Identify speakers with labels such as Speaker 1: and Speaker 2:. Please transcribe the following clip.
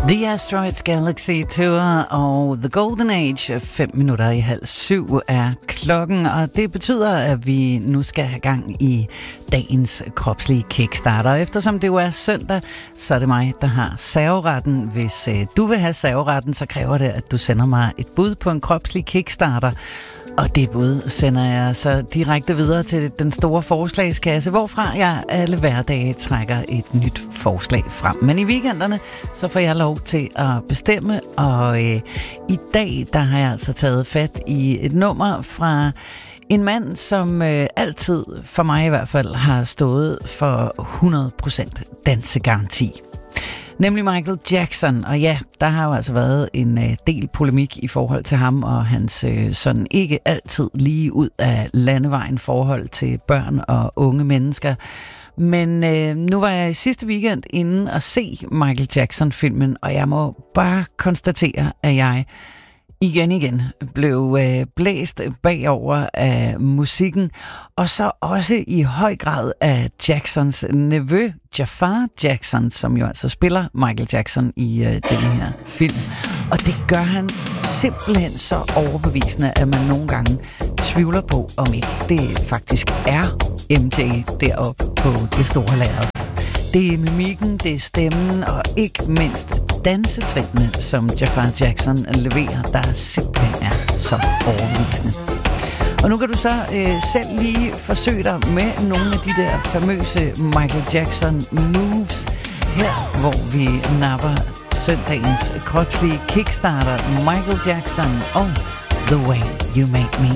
Speaker 1: The Asteroids Galaxy Tour og The Golden Age, 6:05 er klokken, og det betyder, at vi nu skal have gang i dagens kropslige kickstarter. Eftersom det jo er søndag, så er det mig, der har serveretten. Hvis du vil have serveretten, så kræver det, at du sender mig et bud på en kropslig kickstarter. Og det bud sender jeg så direkte videre til den store forslagskasse, hvorfra jeg alle hverdage trækker et nyt forslag frem. Men i weekenderne, så får jeg lov til at bestemme, og i dag, der har jeg altså taget fat i et nummer fra en mand, som altid, for mig i hvert fald, har stået for 100% dansegaranti. Nemlig Michael Jackson, og ja, der har jo altså været en del polemik i forhold til ham og hans sådan ikke altid lige ud af landevejen forhold til børn og unge mennesker. Men nu var jeg i sidste weekend inde og se Michael Jackson-filmen, og jeg må bare konstatere, at jeg igen blev blæst bagover af musikken, og så også i høj grad af Jacksons nevø, Jafar Jackson, som jo altså spiller Michael Jackson i den her film. Og det gør han simpelthen så overbevisende, at man nogle gange tvivler på, om ikke det faktisk er MJ deroppe på det store lærred. Det er mimikken, det er stemmen, og ikke mindst dansetrinene, som Jafar Jackson leverer, der simpelthen er så overbevisende. Og nu kan du så selv lige forsøge dig med nogle af de der famøse Michael Jackson moves, her hvor vi napper søndagens kropslige kickstarter, Michael Jackson og The Way You Make Me.